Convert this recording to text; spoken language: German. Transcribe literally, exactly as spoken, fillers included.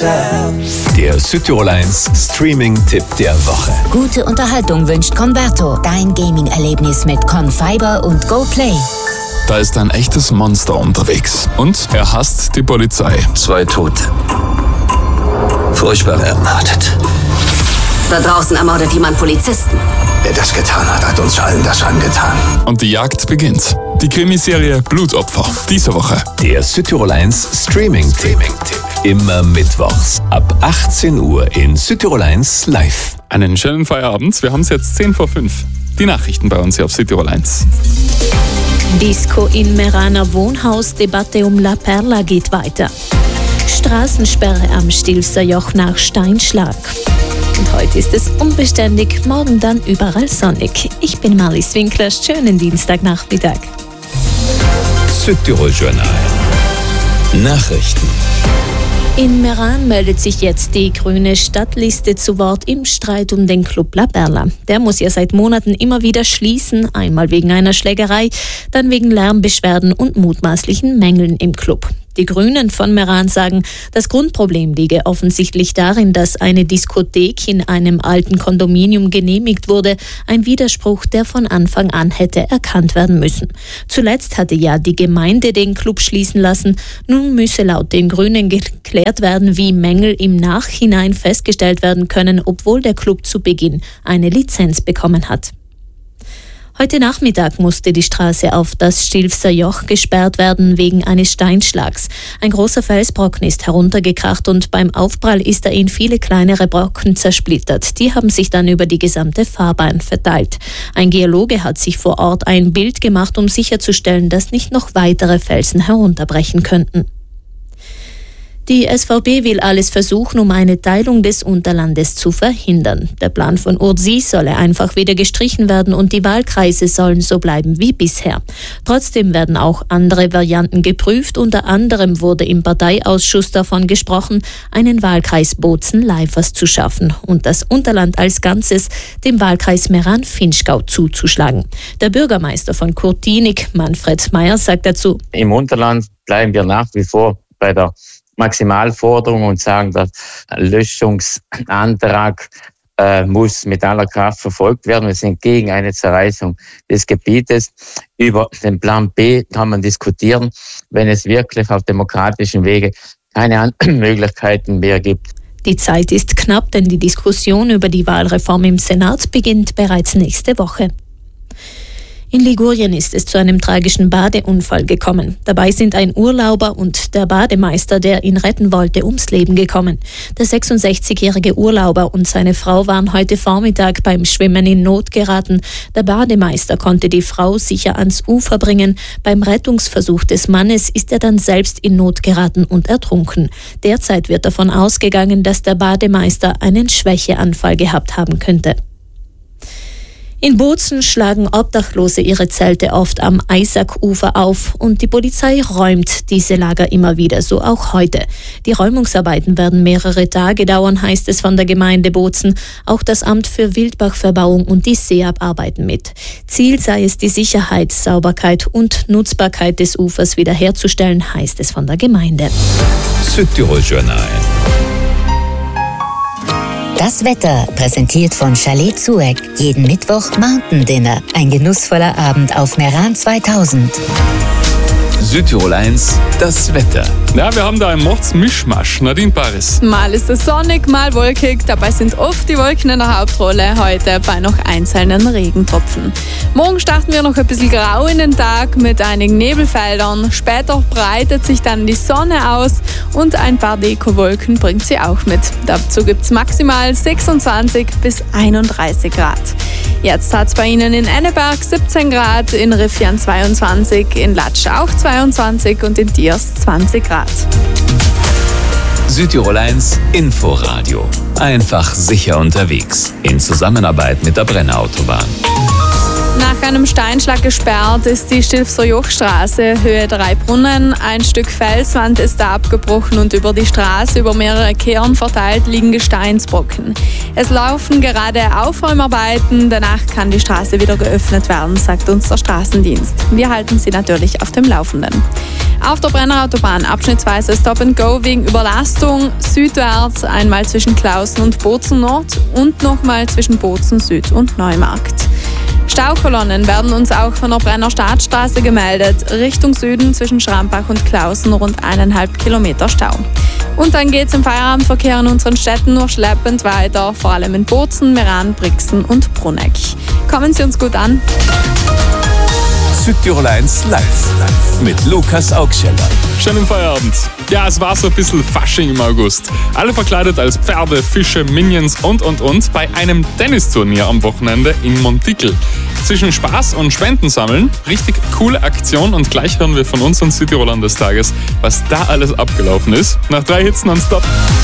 Der Südtirol eins Streaming-Tipp der Woche. Gute Unterhaltung wünscht Converto. Dein Gaming-Erlebnis mit Confiber und GoPlay. Da ist ein echtes Monster unterwegs. Und er hasst die Polizei. Zwei Tote. Furchtbar ermordet. Da draußen ermordet jemand Polizisten. Wer das getan hat, hat uns allen das angetan. Und die Jagd beginnt. Die Krimiserie Blutopfer. Diese Woche. Der Südtirol eins Streaming-Tipp. Immer mittwochs ab achtzehn Uhr in Südtirol eins live. Einen schönen Feierabend. Wir haben es jetzt zehn vor fünf. Die Nachrichten bei uns hier auf Südtirol eins. Disco in Meraner Wohnhaus. Debatte um La Perla geht weiter. Straßensperre am Stilfser Joch nach Steinschlag. Und heute ist es unbeständig, morgen dann überall sonnig. Ich bin Marlies Winkler, schönen Dienstagnachmittag. Südtirol Journal. Nachrichten. In Meran meldet sich jetzt die grüne Stadtliste zu Wort im Streit um den Club La Perla. Der muss ja seit Monaten immer wieder schließen, einmal wegen einer Schlägerei, dann wegen Lärmbeschwerden und mutmaßlichen Mängeln im Club. Die Grünen von Meran sagen, das Grundproblem liege offensichtlich darin, dass eine Diskothek in einem alten Kondominium genehmigt wurde, ein Widerspruch, der von Anfang an hätte erkannt werden müssen. Zuletzt hatte ja die Gemeinde den Club schließen lassen. Nun müsse laut den Grünen geklärt werden, wie Mängel im Nachhinein festgestellt werden können, obwohl der Club zu Beginn eine Lizenz bekommen hat. Heute Nachmittag musste die Straße auf das Stilfser Joch gesperrt werden wegen eines Steinschlags. Ein großer Felsbrocken ist heruntergekracht und beim Aufprall ist er in viele kleinere Brocken zersplittert. Die haben sich dann über die gesamte Fahrbahn verteilt. Ein Geologe hat sich vor Ort ein Bild gemacht, um sicherzustellen, dass nicht noch weitere Felsen herunterbrechen könnten. Die S V B will alles versuchen, um eine Teilung des Unterlandes zu verhindern. Der Plan von Urzi solle einfach wieder gestrichen werden und die Wahlkreise sollen so bleiben wie bisher. Trotzdem werden auch andere Varianten geprüft. Unter anderem wurde im Parteiausschuss davon gesprochen, einen Wahlkreis Bozen-Leifers zu schaffen und das Unterland als Ganzes dem Wahlkreis Meran-Vinschgau zuzuschlagen. Der Bürgermeister von Kurtinik, Manfred Meyer, sagt dazu: Im Unterland bleiben wir nach wie vor bei der Maximalforderung und sagen, der Löschungsantrag äh, muss mit aller Kraft verfolgt werden. Wir sind gegen eine Zerreißung des Gebietes. Über den Plan B kann man diskutieren, wenn es wirklich auf demokratischen Wege keine anderen Möglichkeiten mehr gibt. Die Zeit ist knapp, denn die Diskussion über die Wahlreform im Senat beginnt bereits nächste Woche. In Ligurien ist es zu einem tragischen Badeunfall gekommen. Dabei sind ein Urlauber und der Bademeister, der ihn retten wollte, ums Leben gekommen. Der sechsundsechzigjährige Urlauber und seine Frau waren heute Vormittag beim Schwimmen in Not geraten. Der Bademeister konnte die Frau sicher ans Ufer bringen. Beim Rettungsversuch des Mannes ist er dann selbst in Not geraten und ertrunken. Derzeit wird davon ausgegangen, dass der Bademeister einen Schwächeanfall gehabt haben könnte. In Bozen schlagen Obdachlose ihre Zelte oft am Eisack-Ufer auf und die Polizei räumt diese Lager immer wieder, so auch heute. Die Räumungsarbeiten werden mehrere Tage dauern, heißt es von der Gemeinde Bozen. Auch das Amt für Wildbachverbauung und die SEAB arbeiten mit. Ziel sei es, die Sicherheit, Sauberkeit und Nutzbarkeit des Ufers wiederherzustellen, heißt es von der Gemeinde. Südtirol Journal. Das Wetter präsentiert von Chalet Zueck. Jeden Mittwoch Mountain Dinner. Ein genussvoller Abend auf Meran zweitausend. Südtirol eins, das Wetter. Ja, wir haben da einen Mordsmischmasch. Nadine Paris. Mal ist es sonnig, mal wolkig. Dabei sind oft die Wolken in der Hauptrolle. Heute bei noch einzelnen Regentropfen. Morgen starten wir noch ein bisschen grau in den Tag mit einigen Nebelfeldern. Später breitet sich dann die Sonne aus und ein paar Dekowolken bringt sie auch mit. Dazu gibt es maximal sechsundzwanzig bis einunddreißig Grad. Jetzt hat es bei Ihnen in Enneberg siebzehn Grad, in Riffian zweiundzwanzig, in Latsch auch zweiundzwanzig und in Diers zwanzig Grad. Südtirol eins Inforadio. Einfach sicher unterwegs. In Zusammenarbeit mit der Brenner Autobahn. Nach Nach einem Steinschlag gesperrt ist die Stilfser Jochstraße, Höhe drei Brunnen. Ein Stück Felswand ist da abgebrochen und über die Straße über mehrere Kehren verteilt liegen Gesteinsbrocken. Es laufen gerade Aufräumarbeiten, danach kann die Straße wieder geöffnet werden, sagt uns der Straßendienst. Wir halten Sie natürlich auf dem Laufenden. Auf der Brenner Autobahn abschnittsweise Stop and Go wegen Überlastung, südwärts einmal zwischen Klausen und Bozen Nord und nochmal zwischen Bozen Süd und Neumarkt. Staukolonnen werden uns auch von der Brenner Staatsstraße gemeldet. Richtung Süden zwischen Schrampach und Klausen rund eineinhalb Kilometer Stau. Und dann geht es im Feierabendverkehr in unseren Städten nur schleppend weiter, vor allem in Bozen, Meran, Brixen und Bruneck. Kommen Sie uns gut an. Südtirol eins live mit Lukas Augsteller. Schönen Feierabend. Ja, es war so ein bisschen Fasching im August. Alle verkleidet als Pferde, Fische, Minions und und und bei einem Tennisturnier am Wochenende in Montikel. Zwischen Spaß und Spenden sammeln, richtig coole Aktion und gleich hören wir von unseren Südtirolern des Tages, was da alles abgelaufen ist. Nach drei Hits nonstop.